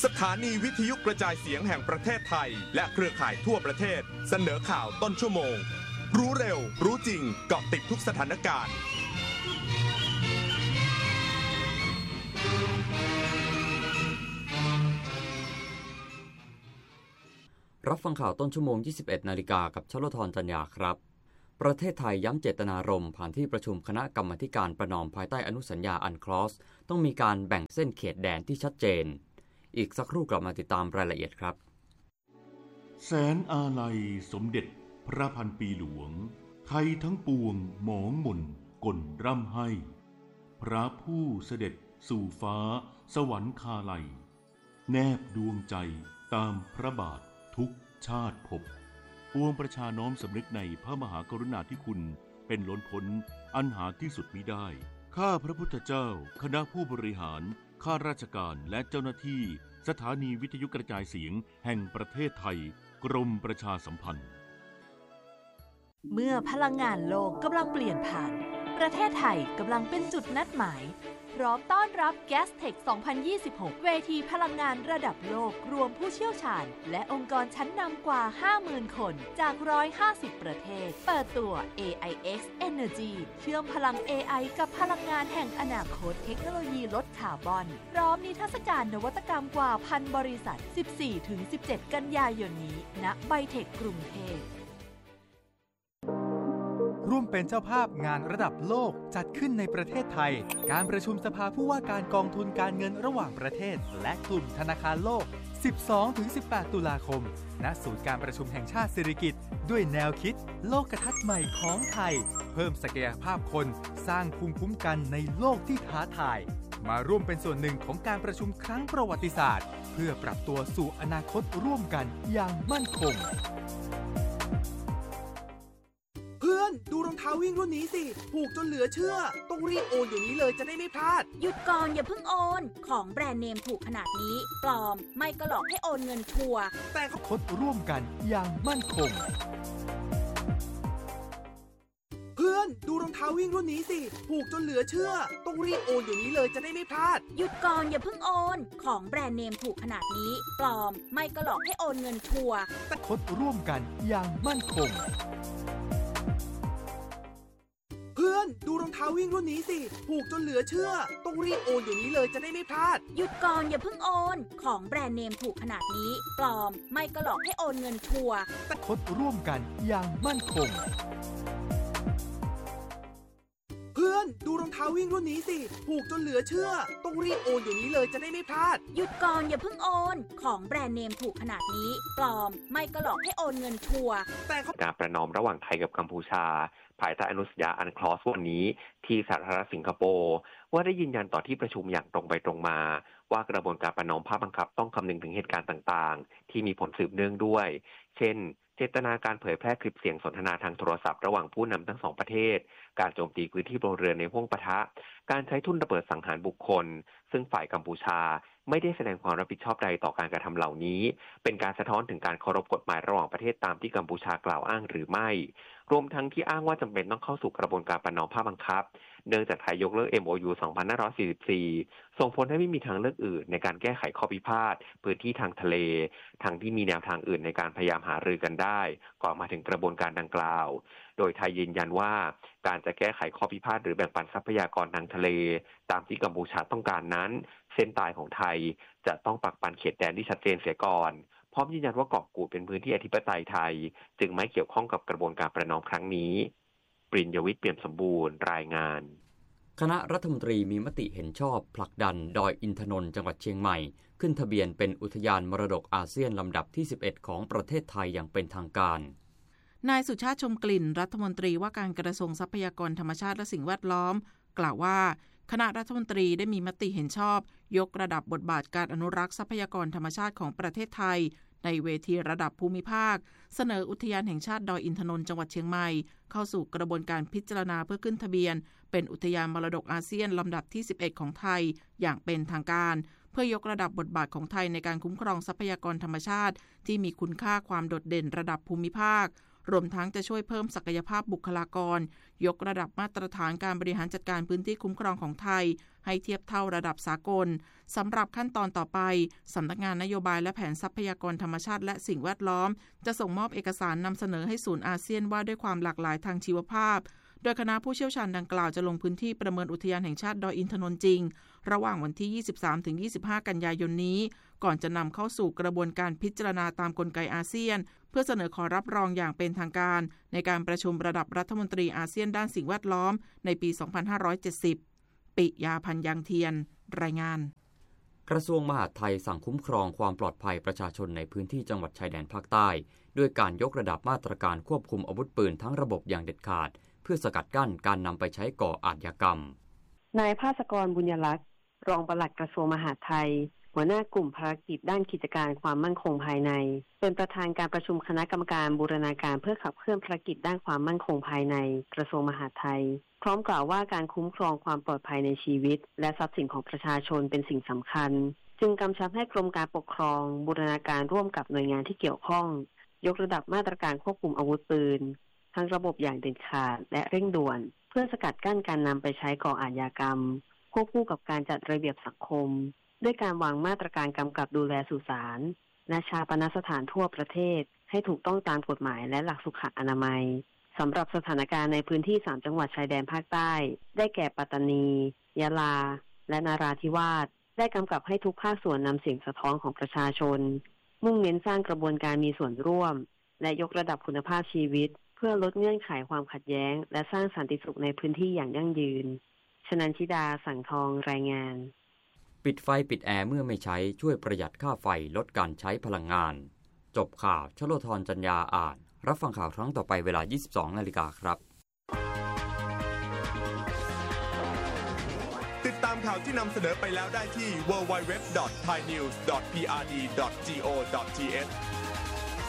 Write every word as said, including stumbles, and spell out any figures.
สถานีวิทยุกระจายเสียงแห่งประเทศไทยและเครือข่ายทั่วประเทศเสนอข่าวต้นชั่วโมงรู้เร็วรู้จริงเกาะติดทุกสถานการณ์รับฟังข่าวต้นชั่วโมง ยี่สิบเอ็ด นาฬิกากับชลธรจัญญาครับประเทศไทยย้ำเจตนารมณ์ผ่านที่ประชุมคณะกรรมาธิการประนอมภายใต้อนุสัญญาอันคลอสต้องมีการแบ่งเส้นเขตแดนที่ชัดเจนอีกสักครู่กลับมาติดตามรายละเอียดครับแสนอาลัยสมเด็จพระพันปีหลวงไทยทั้งปวงหมองหม่นก่นร่ำให้พระผู้เสด็จสู่ฟ้าสวรรคาลัยแนบดวงใจตามพระบาททุกชาติภพปวงประชาน้อมสำนึกในพระมหากรุณาธิคุณเป็นล้นพ้นอันหาที่สุดมิได้ข้าพระพุทธเจ้าคณะผู้บริหารข้าราชการและเจ้าหน้าที่สถานีวิทยุกระจายเสียงแห่งประเทศไทยกรมประชาสัมพันธ์เมื่อพลังงานโลกกำลังเปลี่ยนผ่านประเทศไทยกำลังเป็นจุดนัดหมายพร้อมต้อนรับ Gastech สองพันยี่สิบหก เวทีพลังงานระดับโลกรวมผู้เชี่ยวชาญและองค์กรชั้นนำกว่า ห้าหมื่น คนจากหนึ่งร้อยห้าสิบประเทศเปิดตัว เอ ไอ เอ็กซ์ Energy เชื่อมพลัง เอ ไอ กับพลังงานแห่งอนาคตเทคโนโลยีลดคาร์บอนพร้อมนิทรรศการนวัตกรรมกว่าพันบริษัท สิบสี่ถึงสิบเจ็ด กันยายนนี้ณไบเทคกรุงเทพร่วมเป็นเจ้าภาพงานระดับโลกจัดขึ้นในประเทศไทยการประชุมสภาผู้ว่าการกองทุนการเงินระหว่างประเทศและกลุ่มธนาคารโลก สิบสองถึงสิบแปด ตุลาคมณศูนย์การประชุมแห่งชาติสิริกิติ์ด้วยแนวคิดโลกทัศน์ใหม่ของไทยเพิ่มศักยภาพคนสร้างภูมิคุ้มกันในโลกที่ท้าทายมาร่วมเป็นส่วนหนึ่งของการประชุมครั้งประวัติศาสตร์เพื่อปรับตัวสู่อนาคตร่วมกันอย่างมั่นคงเพื่อนดูรองเท้าวิ่งรุ่นนี้สิผูกจนเหลือเชื่อต้องรีบโอนเดี๋ยวนี้เลยจะได้ไม่พลาดหยุดก่อนอย่าเพิ่งโอนของแบรนด์เนมถูกขนาดนี้ปลอมไม่ก็หลอกให้โอนเงินชัวร์แต่เขาคดร่วมกันอย่างมั่นคงเพื่อนดูรองเท้าวิ่งรุ่นนี้สิผูกจนเหลือเชื่อต้องรีบโอนเดี๋ยวนี้เลยจะได้ไม่พลาดหยุดก่อนอย่าเพิ่งโอนของแบรนด์เนมถูกขนาดนี้ปลอมไม่ก็หลอกให้โอนเงินชัวร์แต่คดร่วมกันอย่างมั่นคงเพื่อนดูรองเท้าวิ่งรุ่นนี้สิผูกจนเหลือเชื่อต้องรีบโอนเดี๋ยวนี้เลยจะได้ไม่พลาดหยุดก่อนอย่าเพิ่งโอนของแบรนด์เนมถูกขนาดนี้ปลอมไม่ก็หลอกให้โอนเงินชัวร์แต่คดร่วมกันอย่างมั่นคงเพื่อนดูรองเท้าวิ่งรุ่นนี้สิผูกจนเหลือเชื่อต้องรีบโอนเดี๋ยวนี้เลยจะได้ไม่พลาดหยุดก่อนอย่าเพิ่งโอนของแบรนด์เนมถูกขนาดนี้ปลอมไม่ก็หลอกให้โอนเงินชัวร์แต่การประนอมระหว่างไทยกับกัมพูชาภายใต้อนุสัญญาอันคลอสวันนี้ที่สาธารณรัฐสิงคโปร์ว่าได้ยืนยันต่อที่ประชุมอย่างตรงไปตรงมาว่ากระบวนการประนอมภาคบังคับต้องคำนึงถึงเหตุการณ์ต่างๆที่มีผลสืบเนื่องด้วยเช่นเจตนาการเผยแพร่คลิปเสียงสนทนาทางโทรศัพท์ระหว่างผู้นำทั้งสองประเทศการโจมตีพื้นที่พลเรือนในห้วงปะทะการใช้ทุ่นระเบิดสังหารบุคคลซึ่งฝ่ายกัมพูชาไม่ได้แสดงความรับผิดชอบใดต่อการกระทำเหล่านี้เป็นการสะท้อนถึงการเคารพกฎหมายระหว่างประเทศตามที่กัมพูชากล่าวอ้างหรือไม่รวมทั้งที่อ้างว่าจำเป็นต้องเข้าสู่กระบวนการประนอมภาคบังคับเนื่องจากไทยยกเลิก เอ็ม โอ ยู สองพันห้าร้อยสี่สิบสี่ส่งผลให้ไม่มีทางเลือกอื่นในการแก้ไขข้อพิพาทพื้นที่ทางทะเลทั้งที่มีแนวทางอื่นในการพยายามหารือกันได้ก่อนมาถึงกระบวนการดังกล่าวโดยไทยยืนยันว่าการจะแก้ไขข้อพิพาทหรือแบ่งปันทรัพยากรทางทะเลตามที่กัมพูชาต้องการนั้นเส้นตายของไทยจะต้องปักปันเขตแดนที่ชัดเจนเสียก่อนพร้อมยืนยันว่าเกาะกูดเป็นพื้นที่อธิปไตยไทยจึงไม่เกี่ยวข้องกับกระบวนการประนอมครั้งนี้ปริญญวิทย์เปี่ยมสมบูรณ์รายงานคณะรัฐมนตรีมีมติเห็นชอบผลักดันดอยอินทนนท์จังหวัดเชียงใหม่ขึ้นทะเบียนเป็นอุทยานมรดกอาเซียนลำดับที่สิบเอ็ดของประเทศไทยอย่างเป็นทางการนายสุชาติชมกลิ่นรัฐมนตรีว่าการกระทรวงทรัพยากรธรรมชาติและสิ่งแวดล้อมกล่าวว่าคณะรัฐมนตรีได้มีมติเห็นชอบยกระดับบทบาทการอนุรักษ์ทรัพยากรธรรมชาติของประเทศไทยในเวทีระดับภูมิภาคเสนออุทยานแห่งชาติดอยอินทนนท์จังหวัดเชียงใหม่เข้าสู่กระบวนการพิจารณาเพื่อขึ้นทะเบียนเป็นอุทยานมรดกอาเซียนลำดับที่สิบเอ็ดของไทยอย่างเป็นทางการเพื่อยกระดับบทบาทของไทยในการคุ้มครองทรัพยากรธรรมชาติที่มีคุณค่าความโดดเด่นระดับภูมิภาครวมทั้งจะช่วยเพิ่มศักยภาพบุคลากรยกระดับมาตรฐานการบริหารจัดการพื้นที่คุ้มครองของไทยให้เทียบเท่าระดับสากลสำหรับขั้นตอนต่อไปสำนักงานนโยบายและแผนทรัพยากรธรรมชาติและสิ่งแวดล้อมจะส่งมอบเอกสารนำเสนอให้ศูนย์อาเซียนว่าด้วยความหลากหลายทางชีวภาพโดยคณะผู้เชี่ยวชาญดังกล่าวจะลงพื้นที่ประเมินอุทยานแห่งชาติดอยอินทนนท์จริงระหว่างวันที่ ยี่สิบสามถึงยี่สิบห้า กันยายนนี้ก่อนจะนำเข้าสู่กระบวนการพิจารณาตามกลไกอาเซียนเพื่อเสนอขอรับรองอย่างเป็นทางการในการประชุมระดับรัฐมนตรีอาเซียนด้านสิ่งแวดล้อมในปี สองพันห้าร้อยเจ็ดสิบ ปิยาพันธ์ยังเทียนรายงานกระทรวงมหาดไทยสั่งคุ้มครองความปลอดภัยประชาชนในพื้นที่จังหวัดชายแดนภาคใต้ด้วยการยกระดับมาตรการควบคุมอาวุธปืนทั้งระบบอย่างเด็ดขาดเพื่อสกัดกั้นการนำไปใช้ก่ออาชญากรรมนายภาสกรบุญยลักษณ์รองปลัดกระทรวงมหาดไทยหัวหน้ากลุ่มภารกิจด้านกิจการความมั่นคงภายในเป็นประธานการประชุมคณะกรรมการบูรณาการเพื่อขับเคลื่อนภารกิจด้านความมั่นคงภายในกระทรวงมหาดไทยพร้อมกล่าวว่าการคุ้มครองความปลอดภัยในชีวิตและทรัพย์สินของประชาชนเป็นสิ่งสำคัญจึงกำชับให้กรมการปกครองบูรณาการร่วมกับหน่วยงานที่เกี่ยวข้องยกระดับมาตรการควบคุมอาวุธปืนทั้งระบบอย่างเด็ดขาดและเร่งด่วนเพื่อสกัดกั้นการนำไปใช้ก่ออาชญากรรมควบคู่กับการจัดระเบียบสังคมด้วยการวางมาตรการกำกับดูแลสุสานและชาปนสถานทั่วประเทศให้ถูกต้องตามกฎหมายและหลักสุขอนามัยสำหรับสถานการณ์ในพื้นที่สามจังหวัดชายแดนภาคใต้ได้แก่ปัตตานียะลาและนราธิวาสได้กำกับให้ทุกภาคส่วนนำเสียงสะท้อนของประชาชนมุ่งเน้นสร้างกระบวนการมีส่วนร่วมและยกระดับคุณภาพชีวิตเพื่อลดเงื่อนไขความขัดแย้งและสร้างสันติสุขในพื้นที่อย่างยั่งยืนชนันชิดาสังทองรายงานปิดไฟปิดแอร์เมื่อไม่ใช้ช่วยประหยัดค่าไฟลดการใช้พลังงานจบข่าวชโลธรจัญญาอ่านรับฟังข่าวครั้งต่อไปเวลา ยี่สิบสอง นาฬิกาครับติดตามข่าวที่นำเสนอไปแล้วได้ที่ ดับเบิลยู ดับเบิลยู ดับเบิลยู ดอท ไทยนิวส์ ดอท พี อาร์ ดี ดอท จี โอ ดอท ที เอช